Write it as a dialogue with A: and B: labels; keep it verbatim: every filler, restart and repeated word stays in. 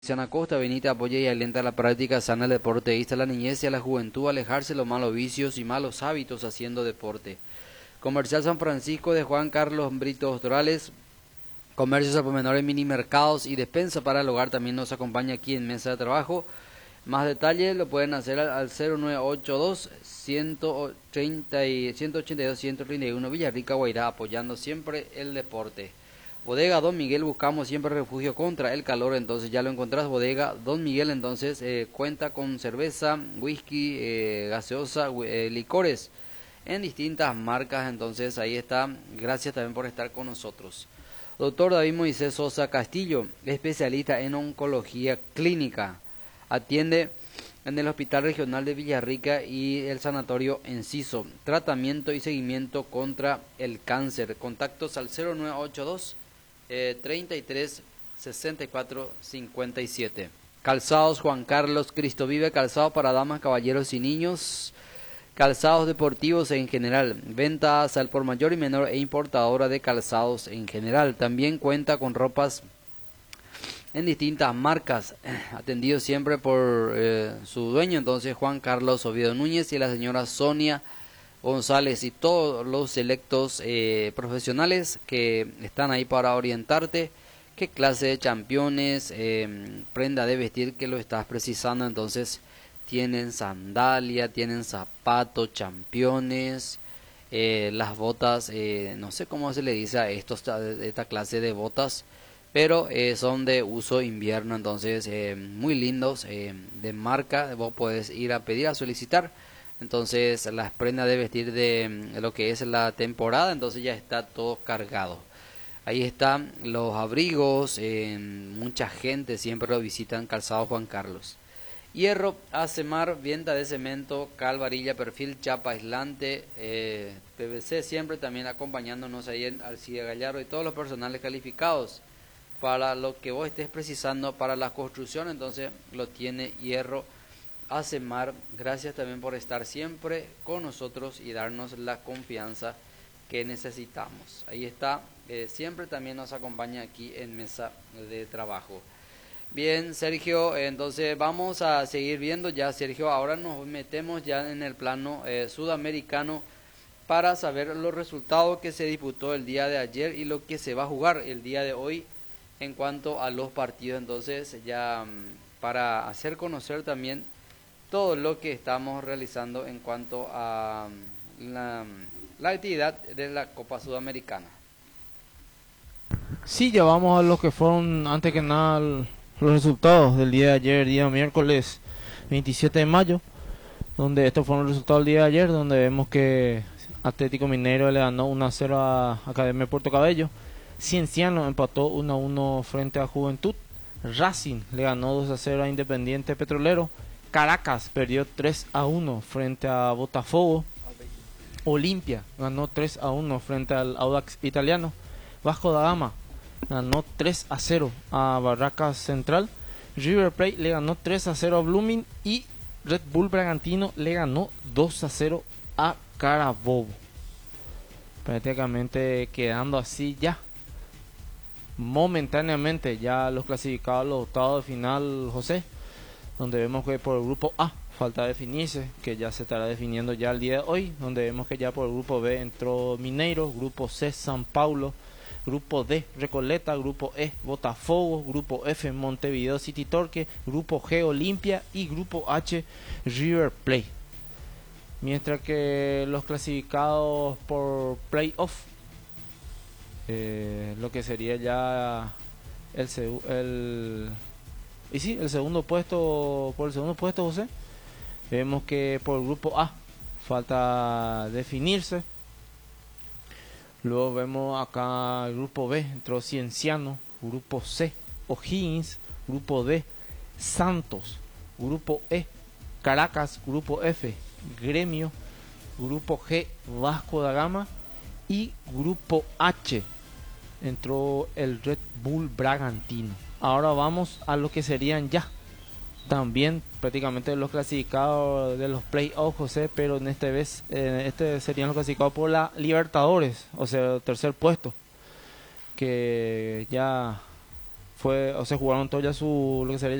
A: Luciana Costa, Benita apoya y alienta la práctica sana del deporte, insta a la niñez y a la juventud a alejarse de los malos vicios y malos hábitos haciendo deporte. Comercial San Francisco de Juan Carlos Britos Dorales, comercios al por menor en mini mercados y despensa para el hogar también nos acompaña aquí en Mesa de Trabajo. Más detalles lo pueden hacer al, al cero nueve ocho dos, uno treinta y, ciento ochenta y dos, ciento treinta y uno Villarrica, Guairá, apoyando siempre el deporte. Bodega Don Miguel, buscamos siempre refugio contra el calor, entonces ya lo encontrás. Bodega Don Miguel, entonces eh, cuenta con cerveza, whisky, eh, gaseosa, eh, licores en distintas marcas, entonces ahí está. Gracias también por estar con nosotros. Doctor David Moisés Sosa Castillo, especialista en oncología clínica, atiende en el Hospital Regional de Villarrica y el Sanatorio Enciso, tratamiento y seguimiento contra el cáncer. Contactos al cero nueve ocho dos, treinta y tres, sesenta y cuatro, cincuenta y siete. Calzados Juan Carlos Cristo Vive, calzados para damas, caballeros y niños, calzados deportivos en general, ventas al por mayor y menor e importadora de calzados en general. También cuenta con ropas en distintas marcas, atendido siempre por eh, su dueño, entonces Juan Carlos Oviedo Núñez, y la señora Sonia González, y todos los selectos eh, profesionales que están ahí para orientarte qué clase de championes, eh, prenda de vestir que lo estás precisando. Entonces tienen sandalia, tienen zapatos, championes, eh, las botas, eh, no sé cómo se le dice a estos, a esta clase de botas, pero eh, son de uso invierno, entonces eh, muy lindos, eh, de marca. Vos podés ir a pedir, a solicitar. Entonces las prendas de vestir de lo que es la temporada, entonces ya está todo cargado. Ahí están los abrigos, eh, mucha gente siempre lo visitan, Calzado Juan Carlos. Hierro, Acemar, venta de cemento, cal, varilla, perfil, chapa, aislante, eh, P V C, siempre también acompañándonos ahí en Alcide Gallardo y todos los personales calificados para lo que vos estés precisando para la construcción, entonces lo tiene Hierro Acemar. Gracias también por estar siempre con nosotros y darnos la confianza que necesitamos. Ahí está, eh, siempre también nos acompaña aquí en Mesa de Trabajo. Bien, Sergio, entonces vamos a seguir viendo ya, Sergio. Ahora nos metemos ya en el plano eh, sudamericano para saber los resultados que se disputó el día de ayer y lo que se va a jugar el día de hoy en cuanto a los partidos. Entonces ya para hacer conocer también todo lo que estamos realizando en cuanto a la, la actividad de la Copa Sudamericana.
B: Sí, ya vamos a lo que fueron, antes que nada, los resultados del día de ayer, día miércoles veintisiete de mayo, donde estos fueron los resultados del día de ayer, donde vemos que Atlético Mineiro le ganó uno a cero a Academia Puerto Cabello, Cienciano empató uno a uno frente a Juventud, Racing le ganó dos a cero a Independiente Petrolero, Caracas perdió tres a uno frente a Botafogo, Olimpia ganó tres a uno frente al Audax Italiano, Vasco da Gama ganó tres a cero a Barracas Central, River Plate le ganó tres a cero a Blooming y Red Bull Bragantino le ganó dos a cero a Carabobo. Prácticamente quedando así ya momentáneamente ya los clasificados a los octavos de final, José, donde vemos que por el grupo A falta definirse, que ya se estará definiendo ya el día de hoy, donde vemos que ya por el grupo B entró Mineiro, grupo C San Paulo, grupo D Recoleta, grupo E Botafogo, grupo F Montevideo City Torque, grupo G Olimpia y grupo H River Plate. Mientras que los clasificados por playoff, eh, lo que sería ya el, el y sí, el segundo puesto, por el segundo puesto, José, vemos que por el grupo A falta definirse. Luego vemos acá el grupo B, entró Cienciano, grupo C, O'Higgins, grupo D, Santos, grupo E, Caracas, grupo F, Gremio, grupo G, Vasco da Gama y grupo H, entró el Red Bull Bragantino. Ahora vamos a lo que serían ya también prácticamente los clasificados de los playoffs, José, pero en este vez eh, este serían los clasificados por la Libertadores, o sea, tercer puesto, que ya fue, o se jugaron todos ya su, lo que sería